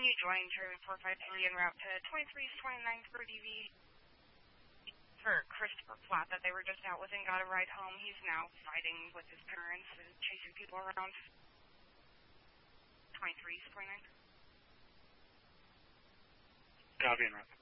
Can you join Cherry 453 en route to 23's 29th for DV? For Christopher Platt that they were just out with and got a ride home. He's now fighting with his parents and chasing people around. 23's 29th. Copy en route.